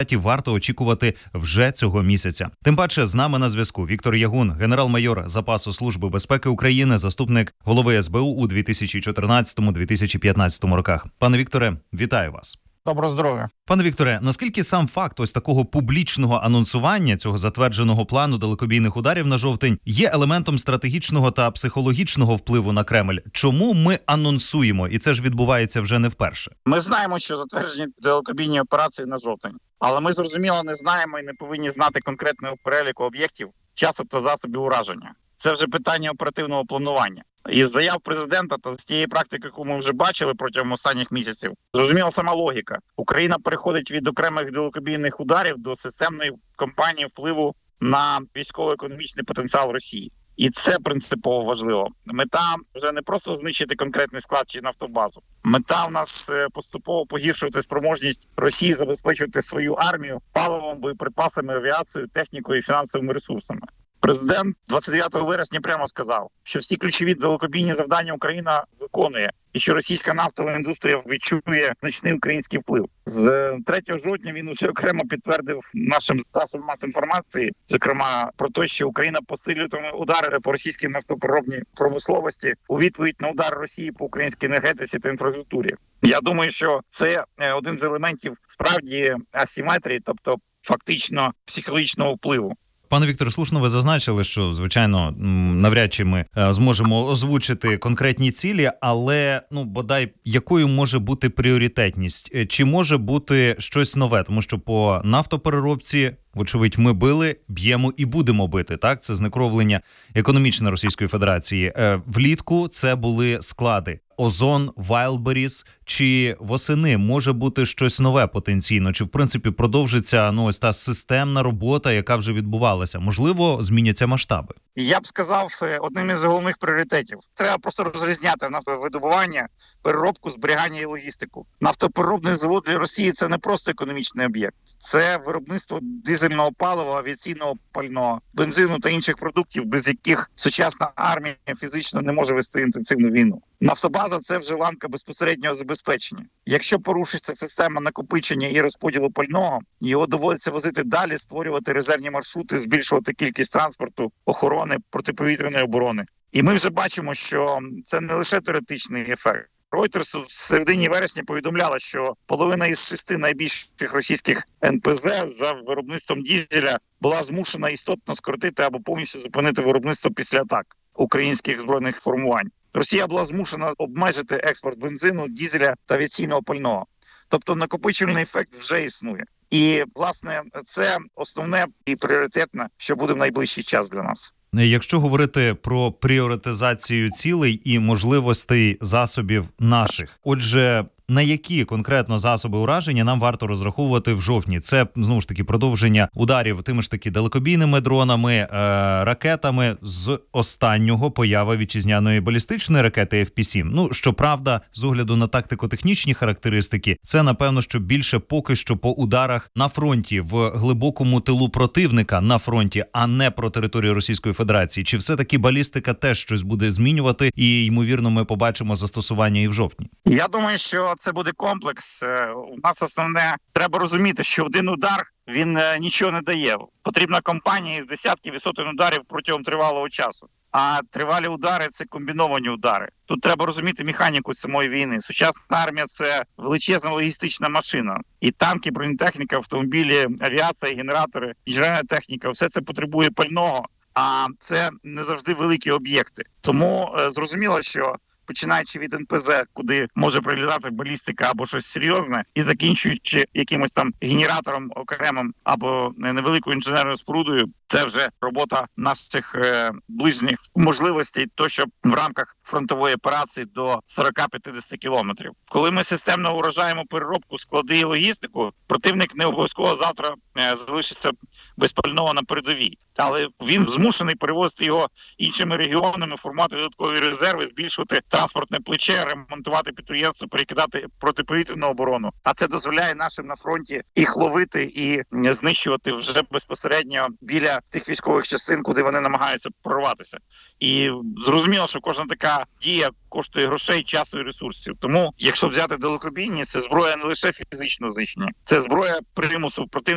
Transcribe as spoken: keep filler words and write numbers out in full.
результатів варто очікувати вже цього місяця. Тим паче з нами на зв'язку Віктор Ягун, генерал-майор запасу Служби безпеки України, заступник голови ес бе у у дві тисячі чотирнадцятому - дві тисячі п'ятнадцятому роках. Пане Вікторе, вітаю вас. Доброго здоров'я. Пане Вікторе, наскільки сам факт ось такого публічного анонсування цього затвердженого плану далекобійних ударів на жовтень є елементом стратегічного та психологічного впливу на Кремль? Чому ми анонсуємо? І це ж відбувається вже не вперше. Ми знаємо, що затверджені далекобійні операції на жовтень. Але ми, зрозуміло, не знаємо і не повинні знати конкретного переліку об'єктів, часу та засобів ураження. Це вже питання оперативного планування. Із заяв президента та з тієї практики, яку ми вже бачили протягом останніх місяців, зрозуміла сама логіка. Україна переходить від окремих далекобійних ударів до системної кампанії впливу на військово-економічний потенціал Росії. І це принципово важливо. Мета вже не просто знищити конкретний склад чи нафтобазу. Мета у нас поступово погіршувати спроможність Росії забезпечувати свою армію паливом, боєприпасами, авіацією, технікою і фінансовими ресурсами. Президент двадцять дев'ятого вересня прямо сказав, що всі ключові далекобійні завдання Україна виконує і що російська нафтова індустрія відчує значний український вплив. З третього жовтня він уже окремо підтвердив нашим засобам масової інформації, зокрема про те, що Україна посилюватиме удари по російській нафтопереробній промисловості у відповідь на удар Росії по українській енергетиці та інфраструктурі. Я думаю, що це один з елементів справді асиметрії, тобто фактично психологічного впливу. Пане Вікторе, слушно ви зазначили, що, звичайно, навряд чи ми зможемо озвучити конкретні цілі, але, ну, бодай, якою може бути пріоритетність? Чи може бути щось нове? Тому що по нафтопереробці, вочевидь, ми били, б'ємо і будемо бити, так? Це знекровлення економічне Російської Федерації. Влітку це були склади. Озон, Вайлдберріс, чи восени може бути щось нове потенційно? Чи, в принципі, продовжиться, ну, ось та системна робота, яка вже відбувалася? Можливо, зміняться масштаби? Я б сказав, одним із головних пріоритетів. Треба просто розрізняти нафтовидобування, переробку, зберігання і логістику. Нафтопереробний завод для Росії – це не просто економічний об'єкт. Це виробництво дизельного палива, авіаційного пального, бензину та інших продуктів, без яких сучасна армія фізично не може вести інтенсивну війну. Нафтобаза – це вже ланка безпосереднього забезпечення. Якщо порушиться система накопичення і розподілу пального, його доводиться возити далі, створювати резервні маршрути, збільшувати кількість транспорту, охорони, протиповітряної оборони. І ми вже бачимо, що це не лише теоретичний ефект. Reuters в середині вересня повідомляла, що половина із шести найбільших російських ен пе зе за виробництвом дізеля була змушена істотно скоротити або повністю зупинити виробництво після атак українських збройних формувань. Росія була змушена обмежити експорт бензину, дізеля та авіаційного пального. Тобто накопичувальний ефект вже існує. І, власне, це основне і пріоритетне, що буде в найближчий час для нас. Якщо говорити про пріоритизацію цілей і можливостей засобів наших, отже, на які конкретно засоби ураження нам варто розраховувати в жовтні? Це, знову ж таки, продовження ударів тими ж таки далекобійними дронами, е, ракетами, з останнього поява вітчизняної балістичної ракети еф пі сім. Ну, щоправда, з огляду на тактико-технічні характеристики, це, напевно, що більше поки що по ударах на фронті, в глибокому тилу противника на фронті, а не про територію Російської Федерації. Чи все-таки балістика теж щось буде змінювати і, ймовірно, ми побачимо застосування і в жовтні? Я думаю, що це буде комплекс. У нас основне, треба розуміти, що один удар, він нічого не дає. Потрібна кампанія з десятків і сотень ударів протягом тривалого часу. А тривалі удари – це комбіновані удари. Тут треба розуміти механіку самої війни. Сучасна армія – це величезна логістична машина. І танки, бронетехніка, автомобілі, авіація, генератори, інженерна техніка – все це потребує пального. А це не завжди великі об'єкти. Тому е, зрозуміло, що починаючи від ен пе зе, куди може прилітати балістика або щось серйозне, і закінчуючи якимось там генератором окремим або невеликою інженерною спорудою, це вже робота наших е, ближніх можливостей, то що в рамках фронтової операції до сорок-п'ятдесят кілометрів. Коли ми системно уражаємо переробку, склади і логістику, противник не обов'язково завтра е, залишиться без пального на передовій. Але він змушений перевозити його іншими регіонами, формувати додаткові резерви, збільшувати транспортне плече, ремонтувати підприємство, перекидати протиповітряну оборону. А це дозволяє нашим на фронті їх ловити і знищувати вже безпосередньо біля тих військових частин, куди вони намагаються прорватися. І зрозуміло, що кожна така дія коштує грошей, часу і ресурсів. Тому, якщо взяти далекобійні, це зброя не лише фізичного знищення, це зброя примусу противника